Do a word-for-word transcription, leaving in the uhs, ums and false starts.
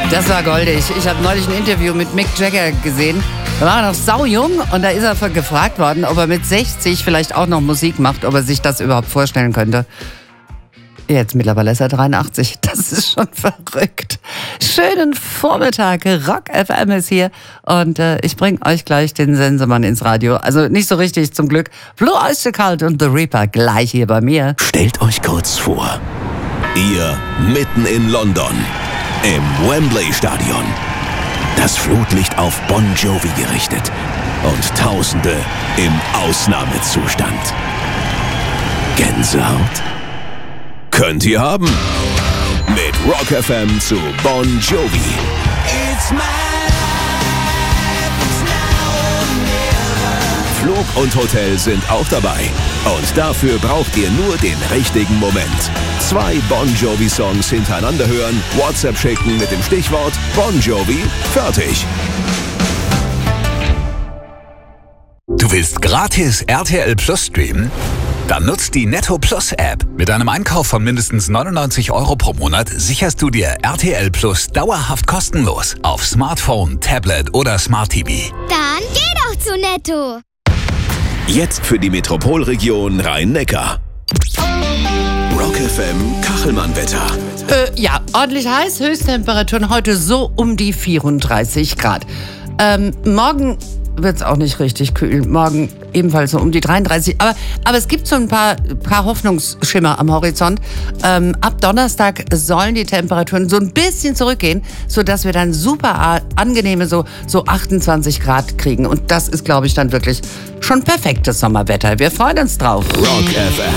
Das war goldig. Ich habe neulich ein Interview mit Mick Jagger gesehen. Da war er noch saujung und da ist er gefragt worden, ob er mit sechzig vielleicht auch noch Musik macht, ob er sich das überhaupt vorstellen könnte. Jetzt mittlerweile ist er dreiundachtzig. Das ist schon verrückt. Schönen Vormittag. Rock F M ist hier und äh, ich bringe euch gleich den Sensemann ins Radio. Also nicht so richtig zum Glück. Blue Oyster Cult und The Reaper gleich hier bei mir. Stellt euch kurz vor, ihr mitten in London, im Wembley-Stadion. Das Flutlicht auf Bon Jovi gerichtet und Tausende im Ausnahmezustand. Gänsehaut? Könnt ihr haben. Mit Rock F M zu Bon Jovi. It's my life, it's now or never. Flug und Hotel sind auch dabei. Und dafür braucht ihr nur den richtigen Moment. Zwei Bon Jovi-Songs hintereinander hören, WhatsApp schicken mit dem Stichwort Bon Jovi, fertig. Du willst gratis R T L Plus streamen? Dann nutzt die Netto Plus App. Mit einem Einkauf von mindestens neunundneunzig Euro pro Monat sicherst du dir R T L Plus dauerhaft kostenlos auf Smartphone, Tablet oder Smart T V. Dann geh doch zu Netto. Jetzt für die Metropolregion Rhein-Neckar. Rock F M Kachelmann-Wetter. Äh, ja, ordentlich heiß. Höchsttemperaturen heute so um die vierunddreißig Grad. Ähm, morgen wird es auch nicht richtig kühl. Morgen ebenfalls so um die dreiunddreißig. Aber, aber es gibt so ein paar, paar Hoffnungsschimmer am Horizont. Ähm, ab Donnerstag sollen die Temperaturen so ein bisschen zurückgehen, sodass wir dann super angenehme so, so achtundzwanzig Grad kriegen. Und das ist, glaube ich, dann wirklich schon perfektes Sommerwetter. Wir freuen uns drauf. Rock F M.